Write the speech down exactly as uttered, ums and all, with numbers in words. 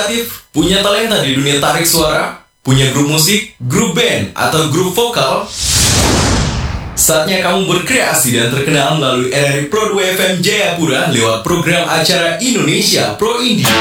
kreatif, punya talenta di dunia tarik suara, punya grup musik, grup band, atau grup vokal? Saatnya kamu berkreasi dan terkenal melalui R R I Pro dua F M Jayapura lewat program acara Indonesia Pro Indie.